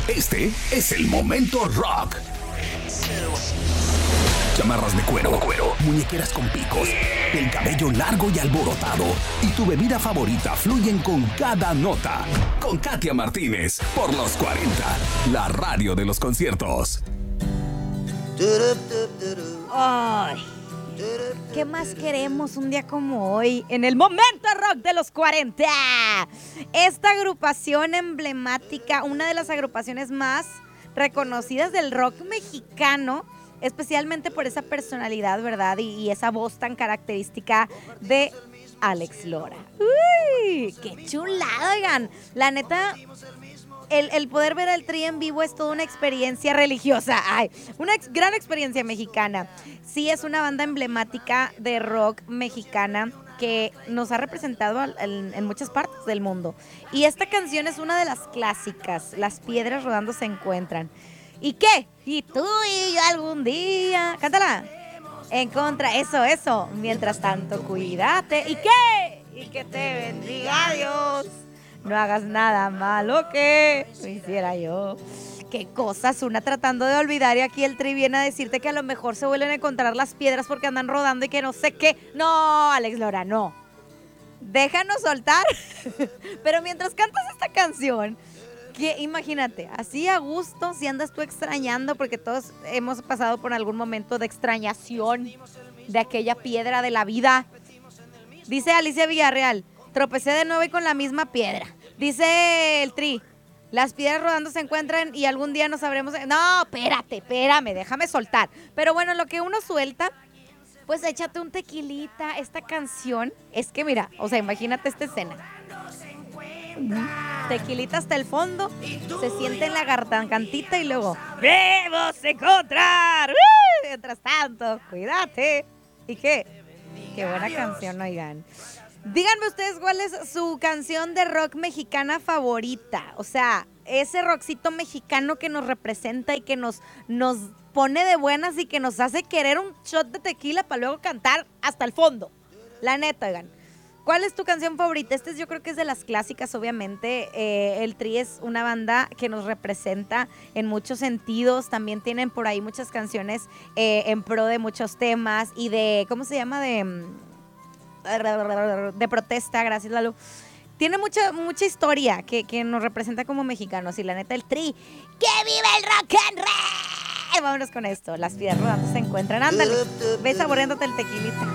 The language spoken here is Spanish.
Este es el momento rock. Chamarras de cuero, muñequeras con picos, el cabello largo y alborotado y tu bebida favorita fluyen con cada nota. Con Katia Martínez, por los 40, la radio de los conciertos. Ay, ¿qué más queremos un día como hoy en el momento rock de los 40? Esta agrupación emblemática, una de las agrupaciones más reconocidas del rock mexicano, especialmente por esa personalidad, ¿verdad? Y esa voz tan característica de Alex Lora. ¡Uy! ¡Qué chulada, oigan! La neta, el poder ver al Tri en vivo es toda una experiencia religiosa. ¡Ay! Una gran experiencia mexicana. Sí, es una banda emblemática de rock mexicana que nos ha representado en muchas partes del mundo. Y esta canción es una de las clásicas. Las piedras rodando se encuentran. ¿Y qué? Y tú y yo algún día. Cántala. En contra, eso. Mientras tanto, cuídate. ¿Y qué? Y que te bendiga Dios. No hagas nada malo que lo hiciera yo. Qué cosas, una tratando de olvidar y aquí el Tri viene a decirte que a lo mejor se vuelven a encontrar las piedras porque andan rodando y que no sé qué. No, Alex Lora, no. Déjanos soltar. Pero mientras cantas esta canción, que imagínate, así a gusto, si andas tú extrañando, porque todos hemos pasado por algún momento de extrañación de aquella piedra de la vida. Dice Alicia Villarreal, tropecé de nuevo y con la misma piedra. Dice el Tri, las piedras rodando se encuentran y algún día nos sabremos. No, espérame, déjame soltar. Pero bueno, lo que uno suelta, pues échate un tequilita. Esta canción, es que mira, o sea, imagínate esta escena. Tequilita hasta el fondo, se siente en la gargantita y luego ¡vamos a encontrar! Mientras tanto, cuídate. ¿Y qué? Qué buena canción, oigan. Díganme ustedes cuál es su canción de rock mexicana favorita. O sea, ese rockcito mexicano que nos representa y que nos pone de buenas y que nos hace querer un shot de tequila para luego cantar hasta el fondo. La neta, oigan. ¿Cuál es tu canción favorita? Yo creo que es de las clásicas, obviamente. El Tri es una banda que nos representa en muchos sentidos. También tienen por ahí muchas canciones en pro de muchos temas y de, ¿cómo se llama? De protesta, gracias Lalo. Tiene mucha historia que nos representa como mexicanos. Y la neta, el Tri, ¡que viva el rock and roll! Vámonos con esto. Las piedras rodando se encuentran. Ándale, ve saboreándote el tequilita.